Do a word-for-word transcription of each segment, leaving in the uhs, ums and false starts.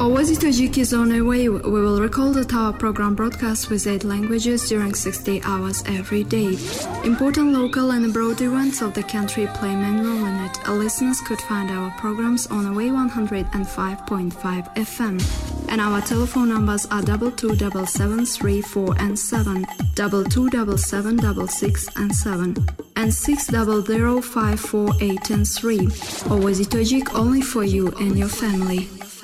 Oazi Tajik is on a way. We will recall that our program broadcasts with eight languages during sixty hours every day. Important local and abroad events of the country play main role in it. Our listeners could find our programs on A W A one oh five point five F M. And our telephone numbers are double two double seven three four and seven, double two double seven double six and seven, and six double zero five four eight and three. Oazi Tajik only for you and your family.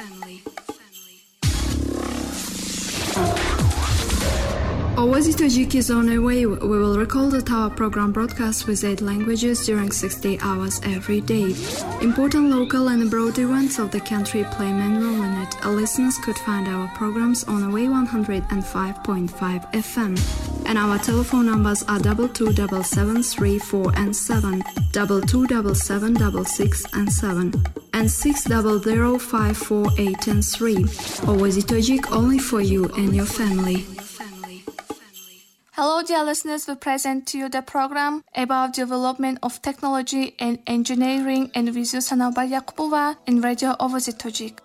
Oazi Tajik is on a way. We will recall that our program broadcasts with eight languages during sixty hours every day. Important local and abroad events of the country play main role in it. Our listeners could find our programs on A W A one oh five point five F M. And our telephone numbers are double two double seven three four and seven, double two double seven double six and seven, and six double zero five four eight and three. Oazi Tajik only for you and your family. Hello, dear listeners. We present to you the program about development of technology and engineering, and with you Sanaba Yakubova in Radio Oazi Tajik.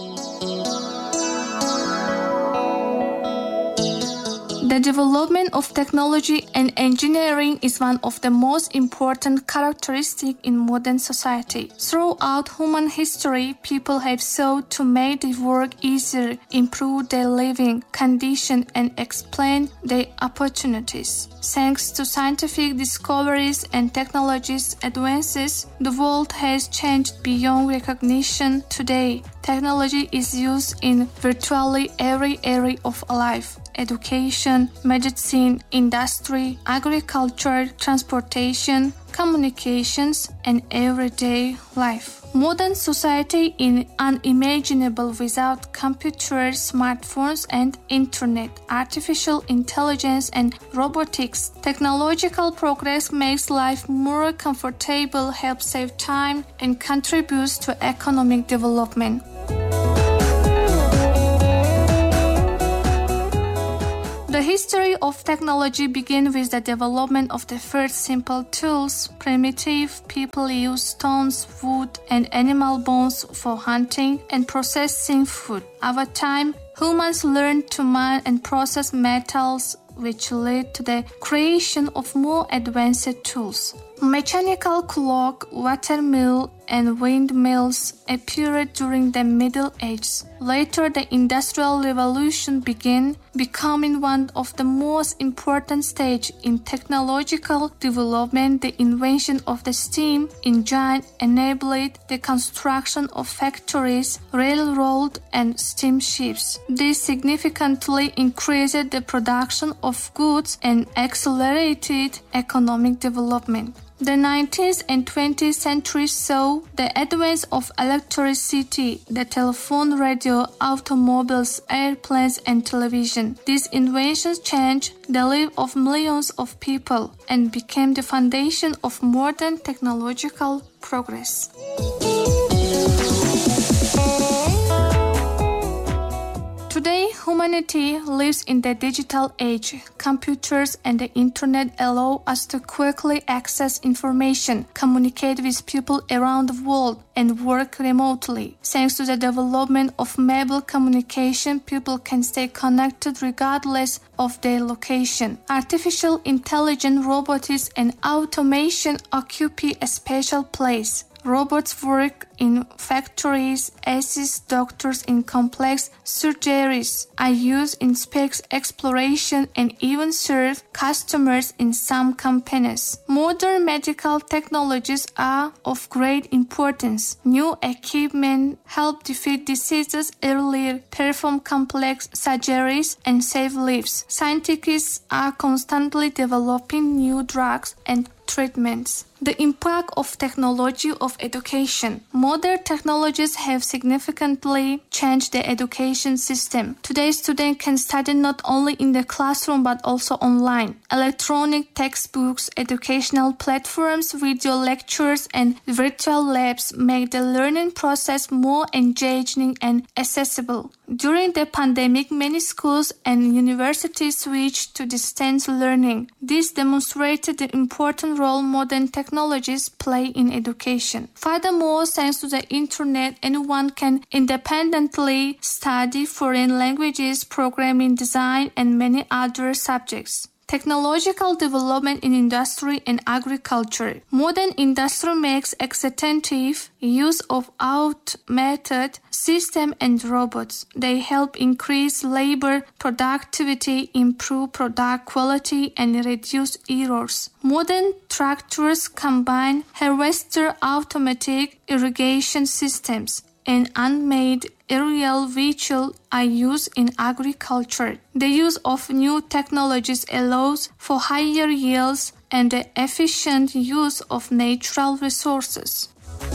The development of technology and engineering is one of the most important characteristics in modern society. Throughout human history, people have sought to make the work easier, improve their living condition, and explain their opportunities. Thanks to scientific discoveries and technologies advances, the world has changed beyond recognition. Today, technology is used in virtually every area of life. Education, medicine, industry, agriculture, transportation, communications, and everyday life. Modern society is unimaginable without computers, smartphones, and internet, artificial intelligence, and robotics. Technological progress makes life more comfortable, helps save time, and contributes to economic development. The history of technology begins with the development of the first simple tools. Primitive people used stones, wood, and animal bones for hunting and processing food. Over time, humans learned to mine and process metals, which led to the creation of more advanced tools. Mechanical clock, water mill, and windmills appeared during the Middle Ages. Later, the Industrial Revolution began, becoming one of the most important stages in technological development. The invention of the steam engine enabled the construction of factories, railroads, and steamships. This significantly increased the production of goods and accelerated economic development. The nineteenth and twentieth centuries saw the advance of electricity, the telephone, radio, automobiles, airplanes, and television. These inventions changed the lives of millions of people and became the foundation of modern technological progress. Today, humanity lives in the digital age. Computers and the internet allow us to quickly access information, communicate with people around the world, and work remotely. Thanks to the development of mobile communication, people can stay connected regardless of their location. Artificial intelligence, robotics, and automation occupy a special place. Robots work in factories, assist doctors in complex surgeries, are used in space exploration, and even serve customers in some companies. Modern medical technologies are of great importance. New equipment help defeat diseases earlier, perform complex surgeries, and save lives. Scientists are constantly developing new drugs and treatments. The impact of technology of education. Modern technologies have significantly changed the education system. Today, students can study not only in the classroom but also online. Electronic textbooks, educational platforms, video lectures, and virtual labs make the learning process more engaging and accessible. During the pandemic, many schools and universities switched to distance learning. This demonstrated the important role modern technologies play in education. Furthermore, thanks to the internet, anyone can independently study foreign languages, programming, design, and many other subjects. Technological development in industry and agriculture. Modern industry makes extensive use of automated systems and robots. They help increase labor productivity, improve product quality, and reduce errors. Modern tractors combine harvester, automatic irrigation systems, and unmanned aerial vehicles are used in agriculture. The use of new technologies allows for higher yields and the efficient use of natural resources.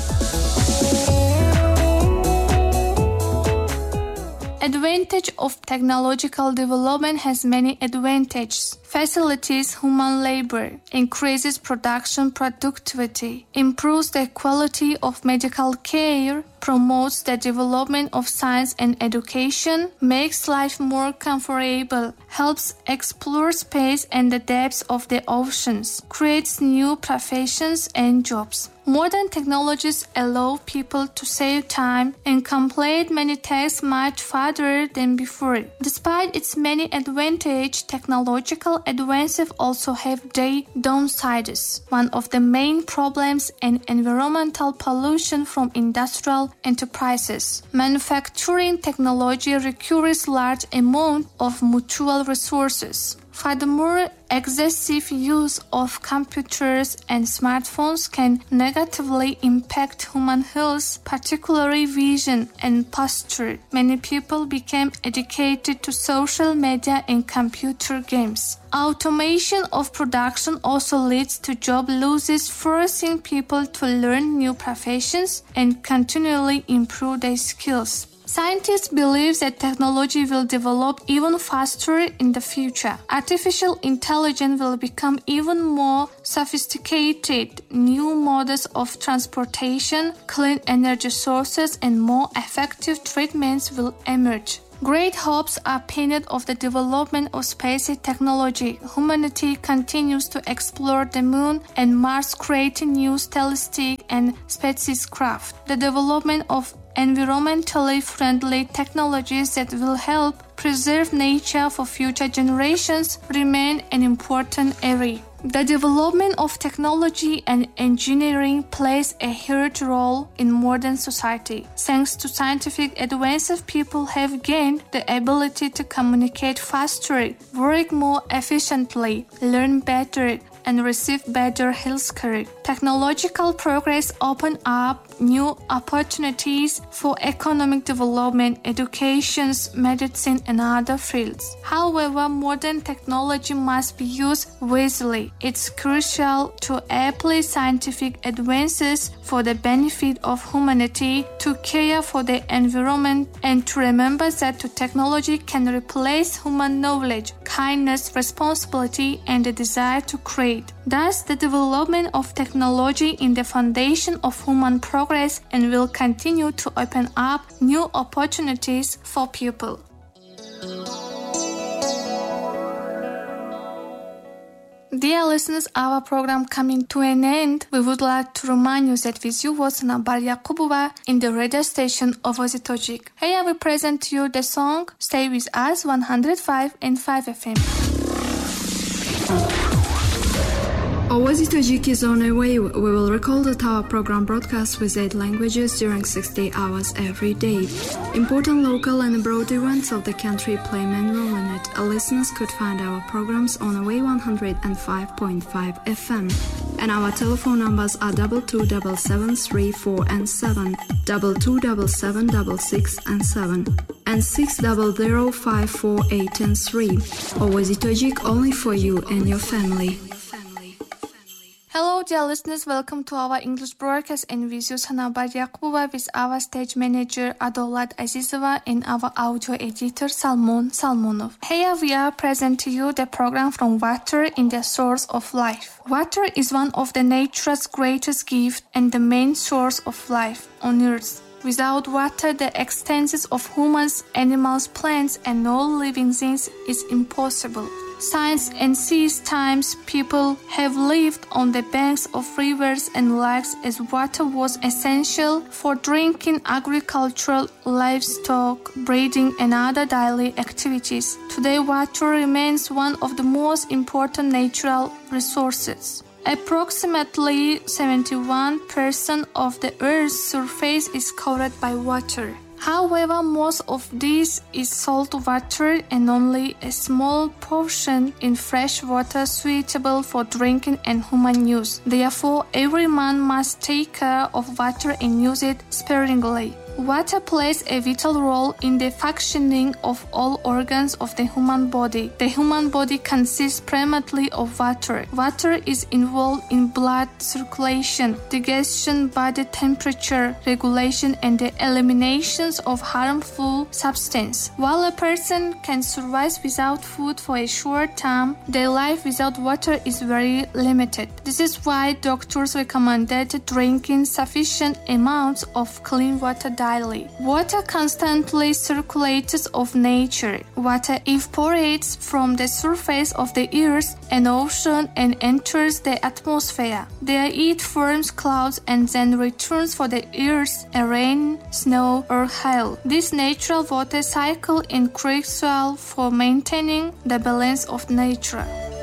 Advantage of technological development has many advantages. Facilitates human labor, increases production productivity, improves the quality of medical care, promotes the development of science and education, makes life more comfortable, helps explore space and the depths of the oceans, creates new professions and jobs. Modern technologies allow people to save time and complete many tasks much faster than before. Despite its many advantages, technological advances also have their downsides. One of the main problems is environmental pollution from industrial enterprises. Manufacturing technology requires large amounts of natural resources. Furthermore, excessive use of computers and smartphones can negatively impact human health, particularly vision and posture. Many people became addicted to social media and computer games. Automation of production also leads to job losses, forcing people to learn new professions and continually improve their skills. Scientists believe that technology will develop even faster in the future. Artificial intelligence will become even more sophisticated. New modes of transportation, clean energy sources, and more effective treatments will emerge. Great hopes are pinned on the development of space technology. Humanity continues to explore the moon and Mars, creating new telescopes and spacecraft. The development of environmentally friendly technologies that will help preserve nature for future generations remain an important area. The development of technology and engineering plays a huge role in modern society. Thanks to scientific advances, people have gained the ability to communicate faster, work more efficiently, learn better, and receive better health care. Technological progress opens up new opportunities for economic development, education, medicine, and other fields. However, modern technology must be used wisely. It's crucial to apply scientific advances for the benefit of humanity, to care for the environment, and to remember that technology can replace human knowledge, kindness, responsibility, and the desire to create. Thus, the development of technology is the foundation of human progress and will continue to open up new opportunities for people. Dear listeners, our program coming to an end. We would like to remind you that with you was Nabar Yakubova in the radio station Ovozi Tojik. Here we present to you the song Stay With Us one oh five and five F M. Ovozi Tojik is on a way. We will recall that our program broadcasts with eight languages during sixty hours every day. Important local and abroad events of the country play main role in it. Our listeners could find our programs on A W A one oh five point five F M. And our telephone numbers are double two double seven three four and seven, double two double seven double six and seven, and six double zero five four eight and three. Ovozi Tojik, only for you and your family. Hello dear listeners, welcome to our English broadcast and with you Nabar Yakubova with our stage manager Adolat Azizova and our audio editor Salmon Salmonov. Here we are present to you the program from Water in the Source of Life. Water is one of the nature's greatest gifts and the main source of life on earth. Without water, the existence of humans, animals, plants and all living things is impossible. Since ancient times, people have lived on the banks of rivers and lakes as water was essential for drinking, agricultural, livestock, breeding, and other daily activities. Today, water remains one of the most important natural resources. Approximately seventy-one percent of the Earth's surface is covered by water. However, most of this is salt water and only a small portion in fresh water suitable for drinking and human use. Therefore, every man must take care of water and use it sparingly. Water plays a vital role in the functioning of all organs of the human body. The human body consists primarily of water. Water is involved in blood circulation, digestion, body temperature regulation, and the elimination of harmful substances. While a person can survive without food for a short time, their life without water is very limited. This is why doctors recommended drinking sufficient amounts of clean water daily. Water constantly circulates of nature. Water evaporates from the surface of the earth and ocean and enters the atmosphere. There it forms clouds and then returns for the earth and rain, snow, or hail. This natural water cycle is crucial for maintaining the balance of nature.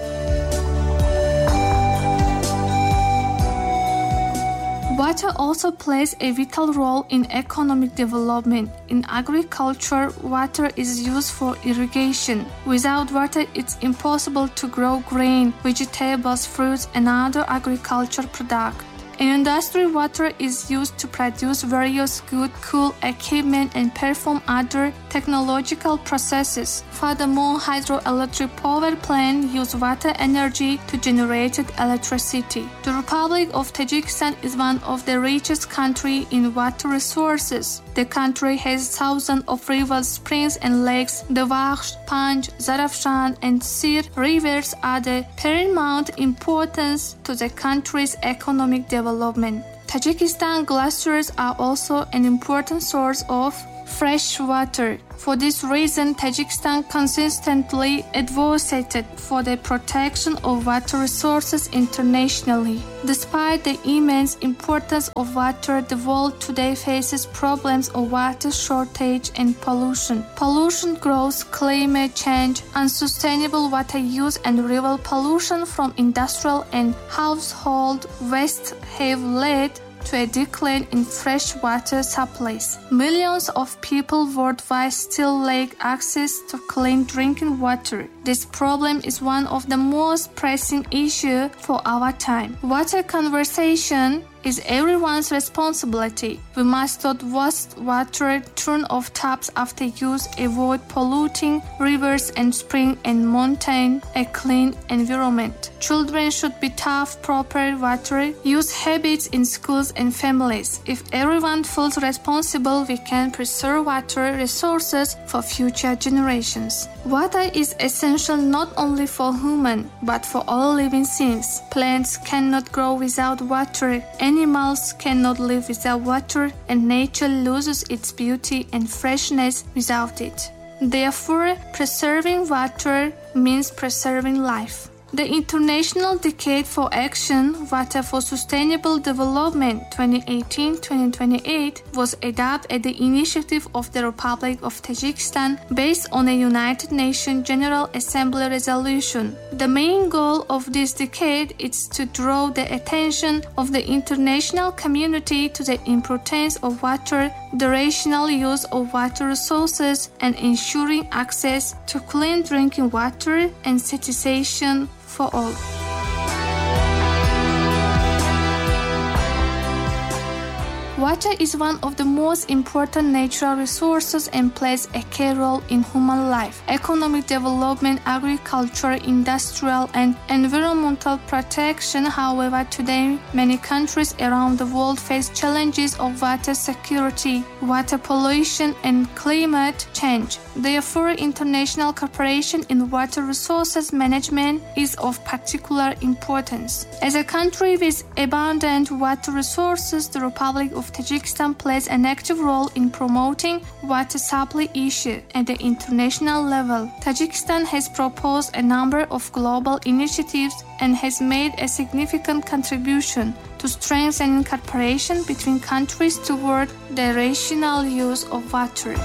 Water also plays a vital role in economic development. In agriculture, water is used for irrigation. Without water, it's impossible to grow grain, vegetables, fruits, and other agricultural products. In industry, water is used to produce various goods, cool equipment, and perform other technological processes. Furthermore, hydroelectric power plants use water energy to generate electricity. The Republic of Tajikistan is one of the richest countries in water resources. The country has thousands of rivers, springs, and lakes. The Vaksh, Panj, Zarafshan, and Sir rivers are the paramount importance to the country's economic development. Tajikistan glaciers are also an important source of fresh water. For this reason, Tajikistan consistently advocated for the protection of water resources internationally. Despite the immense importance of water, the world today faces problems of water shortage and pollution. Pollution growth, climate change, unsustainable water use, and river pollution from industrial and household waste have led to a decline in fresh water supplies. Millions of people worldwide still lack access to clean drinking water. This problem is one of the most pressing issues for our time. Water conservation is everyone's responsibility. We must not waste water, turn off taps after use, avoid polluting rivers and springs, and maintain a clean environment. Children should be taught proper water use habits in schools and families. If everyone feels responsible, we can preserve water resources for future generations. Water is essential not only for humans, but for all living things. Plants cannot grow without water. Animals cannot live without water, and nature loses its beauty and freshness without it. Therefore, preserving water means preserving life. The International Decade for Action, Water for Sustainable Development twenty eighteen to twenty twenty-eight was adopted at the initiative of the Republic of Tajikistan based on a United Nations General Assembly resolution. The main goal of this decade is to draw the attention of the international community to the importance of water, the rational use of water resources, and ensuring access to clean drinking water and sanitation for all. Water is one of the most important natural resources and plays a key role in human life. Economic development, agriculture, industrial, and environmental protection. However, today many countries around the world face challenges of water security, water pollution, and climate change. Therefore, international cooperation in water resources management is of particular importance. As a country with abundant water resources, the Republic of Tajikistan plays an active role in promoting water supply issue at the international level. Tajikistan has proposed a number of global initiatives and has made a significant contribution to strengthening cooperation between countries toward the rational use of water.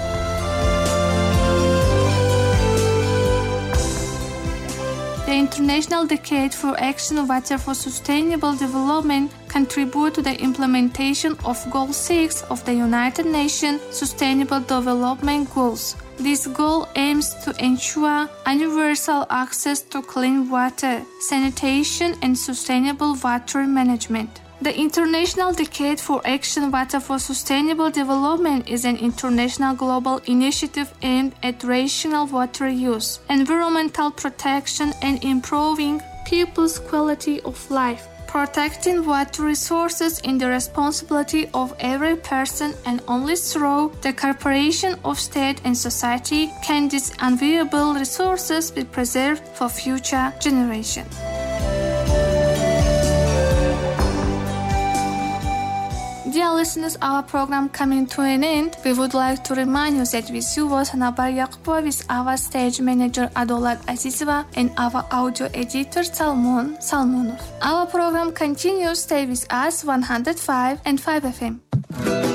The International Decade for Action Water for Sustainable Development contribute to the implementation of Goal six of the United Nations Sustainable Development Goals. This goal aims to ensure universal access to clean water, sanitation, and sustainable water management. The International Decade for Action Water for Sustainable Development is an international global initiative aimed at rational water use, environmental protection, and improving people's quality of life. Protecting water resources is the responsibility of every person, and only through the cooperation of state and society can these invaluable resources be preserved for future generations. Dear listeners, our program coming to an end. We would like to remind you that with you was Hanabar Yaqubova, with our stage manager Adolat Azizova and our audio editor Salmon Salmonov. Our program continues. Stay with us, one oh five and five F M.